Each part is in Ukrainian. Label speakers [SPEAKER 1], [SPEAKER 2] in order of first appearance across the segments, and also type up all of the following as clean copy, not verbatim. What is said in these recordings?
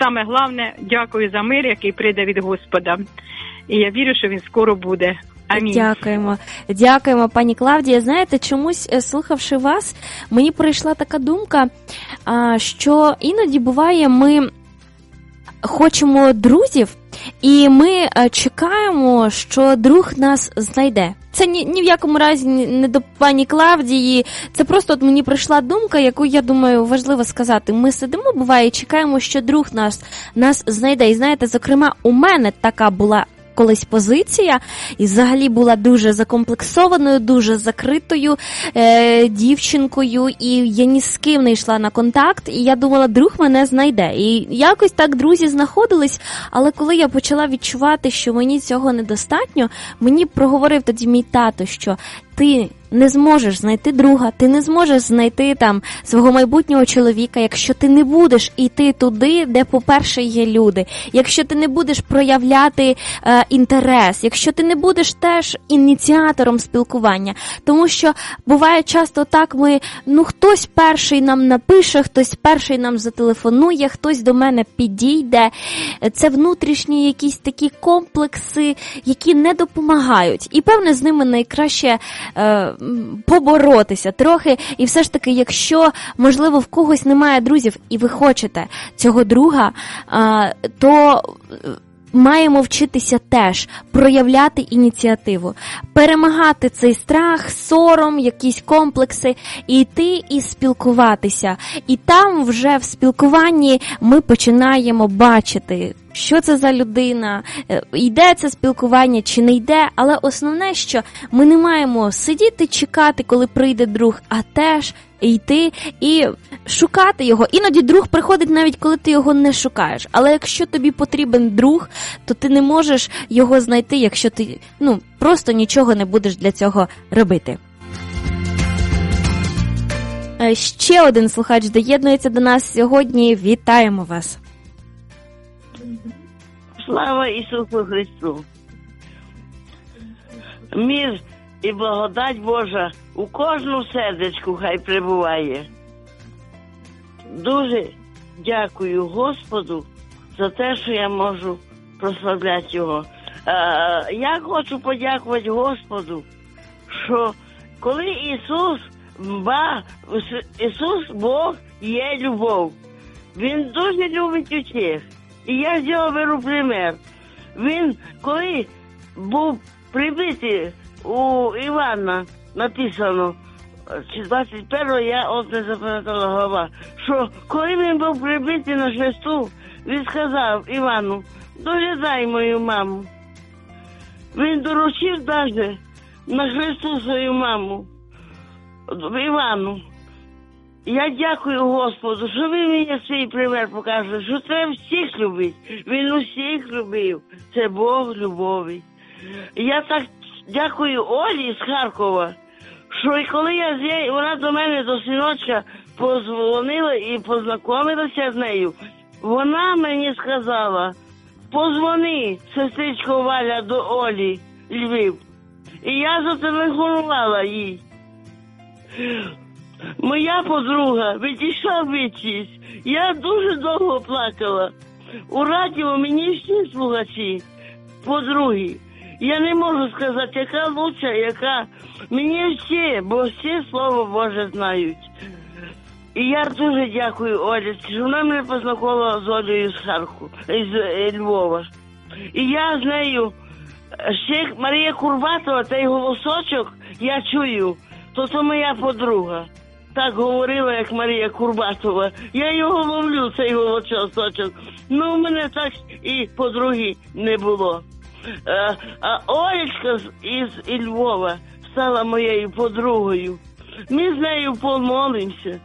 [SPEAKER 1] саме головне, дякую за мир, який прийде від Господа. І я вірю, що він скоро буде. Амінь.
[SPEAKER 2] Дякуємо, пані Клавдія. Знаєте, чомусь, слухавши вас, мені прийшла така думка, що іноді буває, ми хочемо друзів, і ми чекаємо, що друг нас знайде. Це ні в якому разі не до пані Клавдії, це просто от мені прийшла думка, яку, я думаю, важливо сказати. Ми сидимо, буває, і чекаємо, що друг нас знайде. І знаєте, зокрема, у мене така була колись позиція, і взагалі була дуже закомплексованою, дуже закритою дівчинкою, і я ні з ким не йшла на контакт, і я думала, друг мене знайде. І якось так друзі знаходились, але коли я почала відчувати, що мені цього недостатньо, мені проговорив тоді мій тато, що ти не зможеш знайти друга, ти не зможеш знайти там свого майбутнього чоловіка, якщо ти не будеш іти туди, де, по-перше, є люди, якщо ти не будеш проявляти інтерес, якщо ти не будеш теж ініціатором спілкування. Тому що буває часто так, хтось перший нам напише, хтось перший нам зателефонує, хтось до мене підійде. Це внутрішні якісь такі комплекси, які не допомагають. І, певне, з ними найкраще поборотися трохи, і все ж таки, якщо, можливо, в когось немає друзів, і ви хочете цього друга, то маємо вчитися теж проявляти ініціативу, перемагати цей страх, сором, якісь комплекси, і йти і спілкуватися. І там вже в спілкуванні ми починаємо бачити, що це за людина, йде це спілкування чи не йде, але основне, що ми не маємо сидіти, чекати, коли прийде друг, а теж йти і шукати його. Іноді друг приходить навіть, коли ти його не шукаєш. Але якщо тобі потрібен друг, то ти не можеш його знайти, якщо ти просто нічого не будеш для цього робити. Ще один слухач доєднується до нас сьогодні. Вітаємо вас.
[SPEAKER 3] Слава Ісусу Христу! Мир і благодать Божа у кожну сердечку хай прибуває. Дуже дякую Господу за те, що я можу прославляти Його. Я хочу подякувати Господу, що коли Ісус Бог є любов. Він дуже любить усіх. І я з його беру пример. Він, коли був прибитий у Івана, написано, 21-го, я от не запам'ятала голова, що коли він був прибитий на хресту, він сказав Івану, доглядай мою маму. Він доручив навіть на хресту свою маму, Івану. Я дякую Господу, що ви мені свій пример покажете, що треба всіх любити. Він усіх любив. Це Бог любові. Я так дякую Олі з Харкова, що і коли вона до мене, до синочка, позвонила і познайомилася з нею, вона мені сказала, позвони, сестричко Валя, до Олі, Львів. І я зателефонувала їй. Моя подруга відійшла в вічність. Я дуже довго плакала. У радіо мені всі слухачі, подруги. Я не можу сказати, яка лучша, яка. Мені всі, бо всі Слово Боже знають. І я дуже дякую Олі, що вона мене познайомила з Олею з Львова. І я з нею, ще Марія Курбатова, цей голосочок, я чую, то моя подруга. Так говорила, як Марія Курбатова. Я його ловлю, цей голосочок. У мене так і подруги не було. А Олечка із Львова стала моєю подругою. Ми з нею помолимося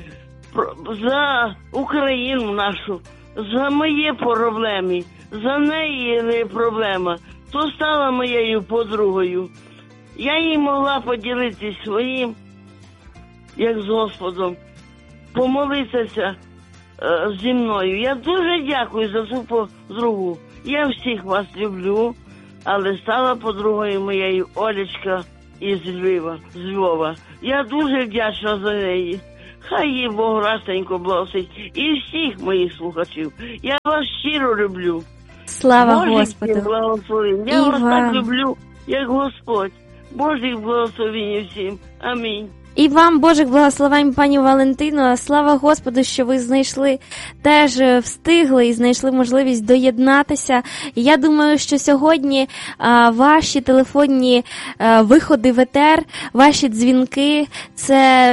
[SPEAKER 3] за Україну нашу, за мої проблеми, за неї проблема. То стала моєю подругою. Я їй могла поділитися своїм, як з Господом, помолитися зі мною. Я дуже дякую за цю подругу. Я всіх вас люблю, але стала подругою моєю Олечка із Львова. Я дуже вдячна за неї. Хай її Бог растенько благословить. І всіх моїх слухачів. Я вас щиро люблю.
[SPEAKER 2] Слава
[SPEAKER 3] Божий
[SPEAKER 2] Господу.
[SPEAKER 3] благословень. Я
[SPEAKER 2] І
[SPEAKER 3] вас
[SPEAKER 2] вам.
[SPEAKER 3] так люблю, як Господь. Божих благословень всім. Амінь.
[SPEAKER 2] І вам Божих благословень, пані Валентино. Слава Господу, що ви знайшли, теж встигли і знайшли можливість доєднатися. І я думаю, що сьогодні ваші телефонні виходи в етер, ваші дзвінки – це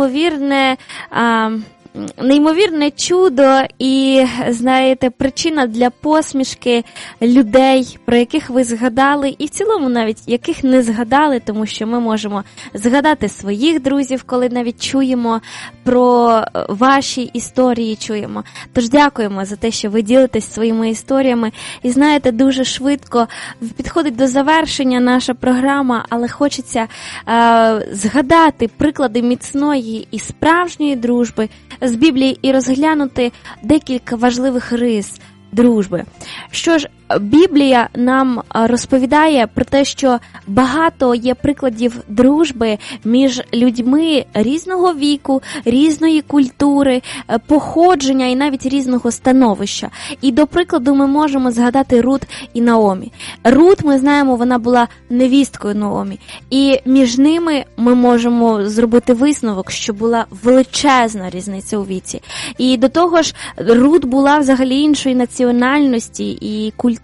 [SPEAKER 2] неймовірне чудо і, знаєте, причина для посмішки людей, про яких ви згадали, і в цілому навіть яких не згадали, тому що ми можемо згадати своїх друзів, коли навіть чуємо про ваші історії, чуємо. Тож дякуємо за те, що ви ділитесь своїми історіями. І знаєте, дуже швидко підходить до завершення наша програма, але хочеться згадати приклади міцної і справжньої дружби з Біблії і розглянути декілька важливих рис дружби. Що ж, Біблія нам розповідає про те, що багато є прикладів дружби між людьми різного віку, різної культури, походження і навіть різного становища. І до прикладу ми можемо згадати Рут і Наомі. Рут, ми знаємо, вона була невісткою Наомі. І між ними ми можемо зробити висновок, що була величезна різниця у віці. І до того ж, Рут була взагалі іншої національності і культури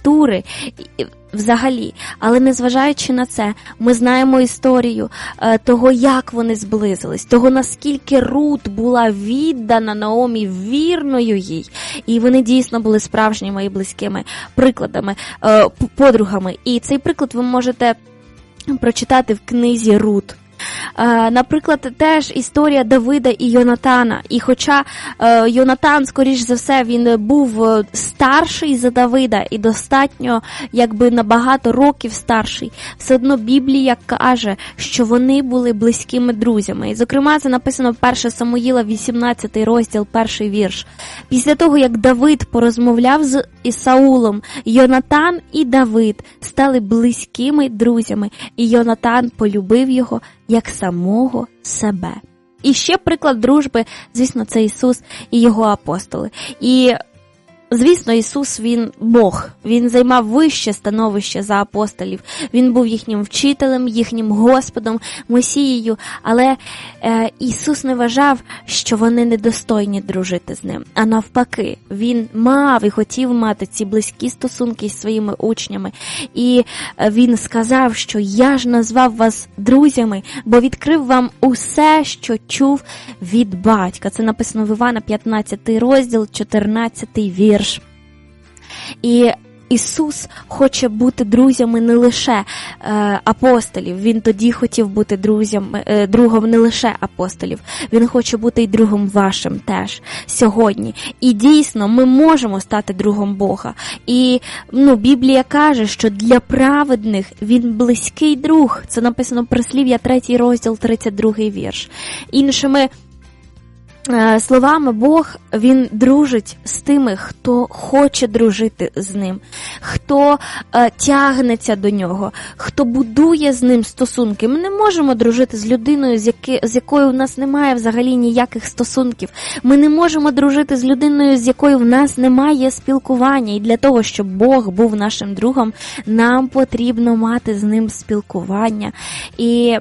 [SPEAKER 2] взагалі. Але незважаючи на це, ми знаємо історію того, як вони зблизились, того, наскільки Рут була віддана Наомі, вірною їй. І вони дійсно були справжніми і близькими прикладами, подругами. І цей приклад ви можете прочитати в книзі Рут. Наприклад, теж історія Давида і Йонатана. І хоча Йонатан, скоріш за все, він був старший за Давида і достатньо, якби на багато років старший, все одно Біблія каже, що вони були близькими друзями. І, зокрема, це написано в 1 Самуїла, 18 розділ, 1 вірш. Після того, як Давид порозмовляв з Саулом, Йонатан і Давид стали близькими друзями, і Йонатан полюбив його як самого себе. І ще приклад дружби, звісно, це Ісус і Його апостоли. І, звісно, Ісус, Він Бог. Він займав вище становище за апостолів. Він був їхнім вчителем, їхнім Господом, Месією. Але Ісус не вважав, що вони недостойні дружити з Ним. А навпаки, Він мав і хотів мати ці близькі стосунки з своїми учнями. І Він сказав, що я ж назвав вас друзями, бо відкрив вам усе, що чув від батька. Це написано в Івана 15 розділ, 14 вірш. І Ісус хоче бути друзями не лише апостолів, Він тоді хотів бути другом не лише апостолів, Він хоче бути і другом вашим теж сьогодні. І дійсно, ми можемо стати другом Бога. І Біблія каже, що для праведних Він близький друг. Це написано в Прислів'я 3 розділ, 32 вірш. Іншими словами, Бог, Він дружить з тими, хто хоче дружити з Ним, хто тягнеться до Нього, хто будує з Ним стосунки. Ми не можемо дружити з людиною, з якою в нас немає взагалі ніяких стосунків. Ми не можемо дружити з людиною, з якою в нас немає спілкування. І для того, щоб Бог був нашим другом, нам потрібно мати з Ним спілкування. І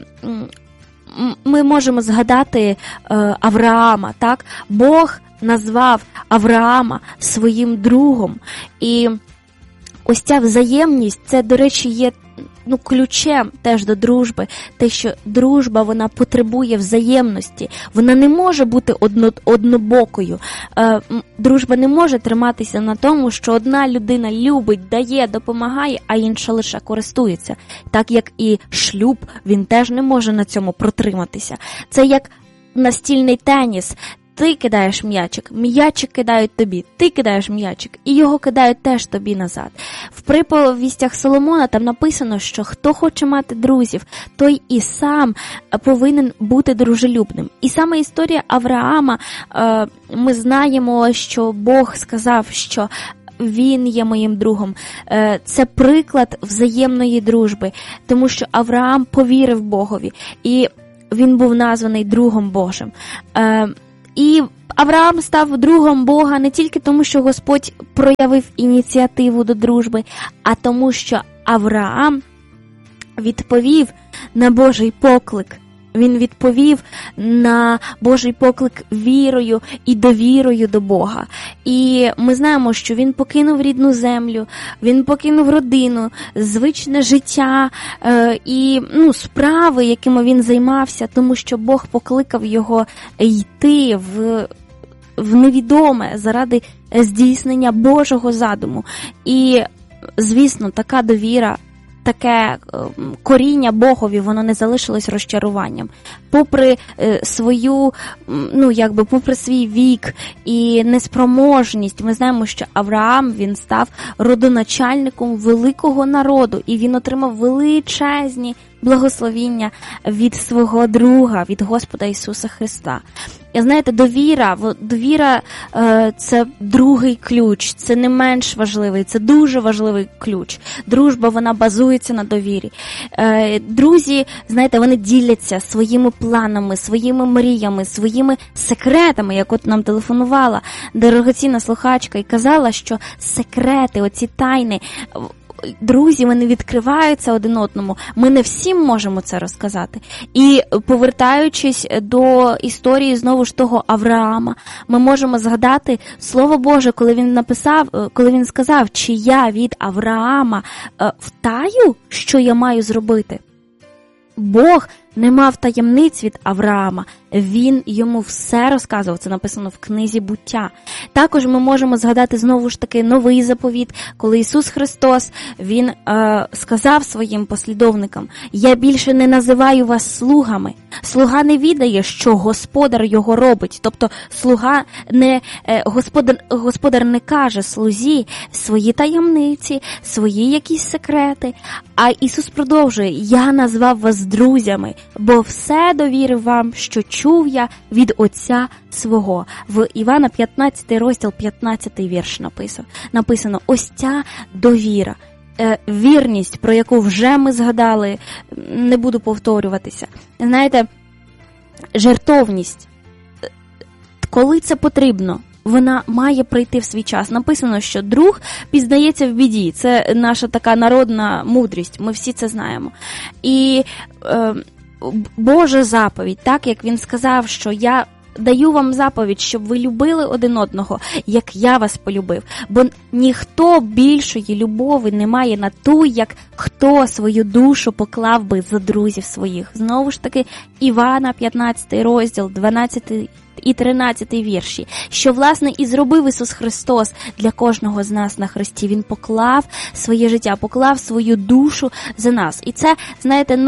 [SPEAKER 2] ми можемо згадати Авраама, так? Бог назвав Авраама своїм другом. І ось ця взаємність, це, до речі, є ключем теж до дружби. Те, що дружба, вона потребує взаємності. Вона не може бути однобокою. Дружба не може триматися на тому, що одна людина любить, дає, допомагає, а інша лише користується. Так як і шлюб, він теж не може на цьому протриматися. Це як настільний теніс. Ти кидаєш м'ячик, м'ячик кидають тобі, ти кидаєш м'ячик, і його кидають теж тобі назад. В приповістях Соломона там написано, що хто хоче мати друзів, той і сам повинен бути дружелюбним. І саме історія Авраама, ми знаємо, що Бог сказав, що він є моїм другом. Це приклад взаємної дружби, тому що Авраам повірив Богові, і він був названий другом Божим. І Авраам став другом Бога не тільки тому, що Господь проявив ініціативу до дружби, а тому, що Авраам відповів на Божий поклик. Він відповів на Божий поклик вірою і довірою до Бога. І ми знаємо, що він покинув рідну землю, він покинув родину, звичне життя і справи, якими він займався, тому що Бог покликав його йти в невідоме заради здійснення Божого задуму. І, звісно, така довіра, таке коріння Богові, воно не залишилось розчаруванням. Попри попри свій вік і неспроможність, ми знаємо, що Авраам, він став родоначальником великого народу, і він отримав величезні благословіння від свого друга, від Господа Ісуса Христа. І знаєте, довіра – це другий ключ, це не менш важливий, це дуже важливий ключ. Дружба, вона базується на довірі. Друзі, знаєте, вони діляться своїми планами, своїми мріями, своїми секретами, як от нам телефонувала дорогоцінна слухачка і казала, що секрети, оці тайни, друзі, вони відкриваються один одному. Ми не всім можемо це розказати. І повертаючись до історії знову ж того Авраама, ми можемо згадати Слово Боже, коли він сказав, чи я від Авраама втаю, що я маю зробити? Бог не мав таємниць від Авраама, він йому все розказував, це написано в книзі «Буття». Також ми можемо згадати знову ж таки новий заповіт, коли Ісус Христос, він сказав своїм послідовникам: «Я більше не називаю вас слугами». Слуга не відає, що господар його робить, тобто господар не каже слузі свої таємниці, свої якісь секрети, а Ісус продовжує: «Я назвав вас друзями, бо все довірив вам, що чув я від Отця свого». В Івана 15 розділ, 15 вірш написано ось ця довіра. Вірність, про яку вже ми згадали, не буду повторюватися. Знаєте, жертовність, коли це потрібно, вона має прийти в свій час. Написано, що друг пізнається в біді. Це наша така народна мудрість, ми всі це знаємо. І Божа заповідь, так як він сказав, що я даю вам заповідь, щоб ви любили один одного, як я вас полюбив. Бо ніхто більшої любові не має на ту, як хто свою душу поклав би за друзів своїх. Знову ж таки, Івана 15 розділ, 12 і 13 вірші, що, власне, і зробив Ісус Христос для кожного з нас на хресті. Він поклав своє життя, поклав свою душу за нас. І це, знаєте,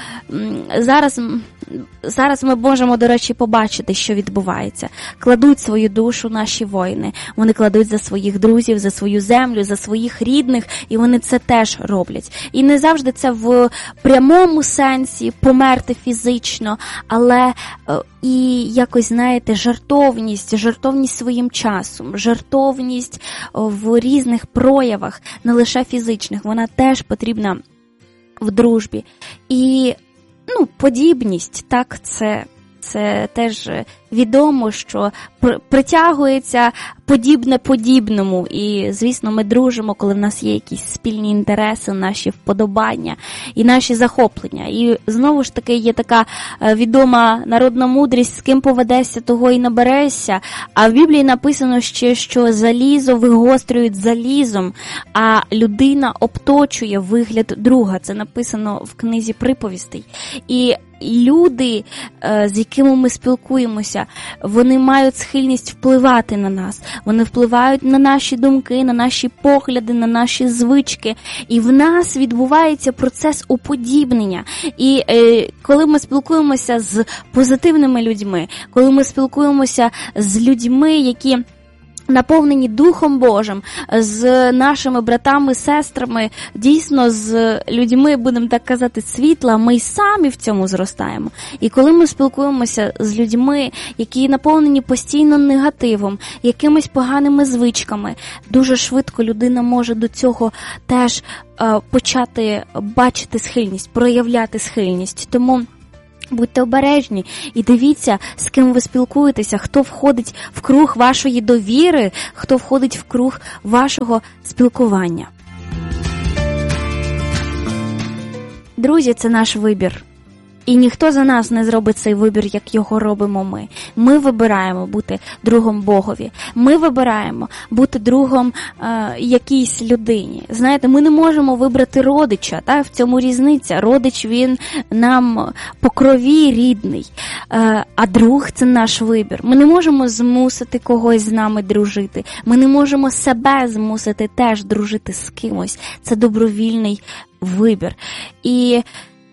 [SPEAKER 2] зараз ми можемо, до речі, побачити, що відбувається. Кладуть свою душу наші воїни. Вони кладуть за своїх друзів, за свою землю, за своїх рідних, і вони це теж роблять. І не завжди це в прямому сенсі померти фізично, але і якось, знаєте, жертовність своїм часом, жертовність в різних проявах, не лише фізичних, вона теж потрібна в дружбі. І подібність, так, це теж відомо, що притягується подібне подібному. І, звісно, ми дружимо, коли в нас є якісь спільні інтереси, наші вподобання і наші захоплення. І, знову ж таки, є така відома народна мудрість: з ким поведешся, того і наберешся. А в Біблії написано ще, що залізо вигострюють залізом, а людина обточує вигляд друга. Це написано в книзі «Приповістей». І люди, з якими ми спілкуємося, вони мають схильність впливати на нас. Вони впливають на наші думки, на наші погляди, на наші звички. І в нас відбувається процес уподібнення. І коли ми спілкуємося з позитивними людьми, коли ми спілкуємося з людьми, які наповнені Духом Божим, з нашими братами, сестрами, дійсно з людьми, будемо так казати, світла, ми й самі в цьому зростаємо. І коли ми спілкуємося з людьми, які наповнені постійно негативом, якимись поганими звичками, дуже швидко людина може до цього теж почати бачити схильність, проявляти схильність. Тому Будьте обережні і дивіться, з ким ви спілкуєтеся, хто входить в круг вашої довіри, хто входить в круг вашого спілкування. Друзі, це наш вибір. І ніхто за нас не зробить цей вибір, як його робимо ми. Ми вибираємо бути другом Богові. Ми вибираємо бути другом якійсь людині. Знаєте, ми не можемо вибрати родича, так? В цьому різниця. Родич, він нам по крові рідний, а друг – це наш вибір. Ми не можемо змусити когось з нами дружити. Ми не можемо себе змусити теж дружити з кимось. Це добровільний вибір. І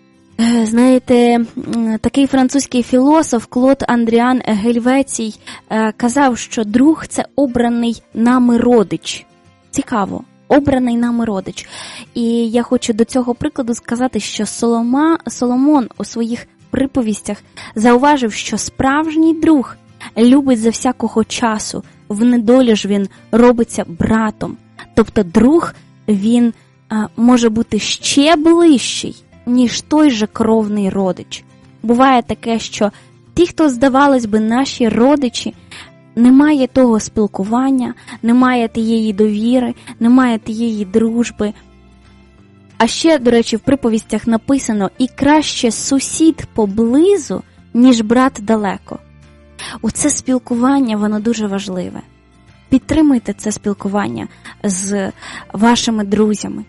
[SPEAKER 2] знаєте, такий французький філософ Клод Андріан Гельвецій казав, що друг – це обраний нами родич. Цікаво, обраний нами родич. І я хочу до цього прикладу сказати, що Соломон у своїх приповістях зауважив, що справжній друг любить за всякого часу, в недолі ж він робиться братом. Тобто друг, він може бути ще ближчий, ніж той же кровний родич. Буває таке, що ті, хто, здавалось би, наші родичі, немає того спілкування, немає тієї довіри, немає тієї дружби. А ще, до речі, в приповістях написано: «І краще сусід поблизу, ніж брат далеко». Оце спілкування, воно дуже важливе. Підтримуйте це спілкування з вашими друзями.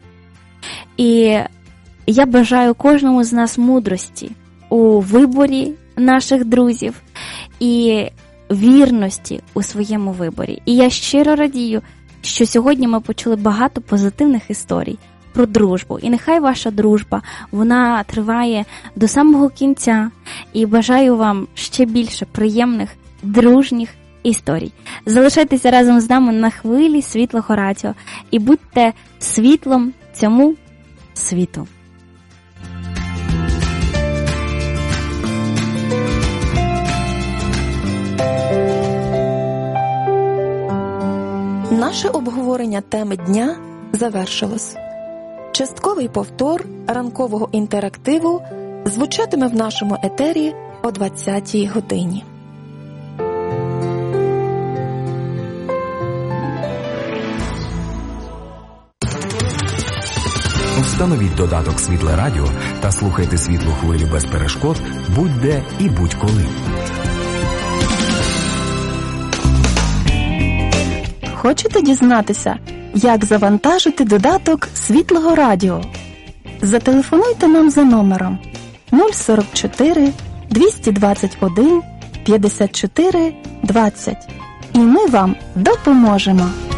[SPEAKER 2] І я бажаю кожному з нас мудрості у виборі наших друзів і вірності у своєму виборі. І я щиро радію, що сьогодні ми почули багато позитивних історій про дружбу. І нехай ваша дружба, вона триває до самого кінця. І бажаю вам ще більше приємних, дружніх історій. Залишайтеся разом з нами на хвилі Світлого Радіо і будьте світлом цьому світу.
[SPEAKER 4] Наше обговорення теми дня завершилось. Частковий повтор ранкового інтерактиву звучатиме в нашому етері о 20-й годині.
[SPEAKER 5] Встановіть додаток «Світле Радіо» та слухайте світлу хвилю без перешкод будь-де і будь-коли.
[SPEAKER 4] Хочете дізнатися, як завантажити додаток Світлого Радіо? Зателефонуйте нам за номером 044 221 54 20 і ми вам допоможемо.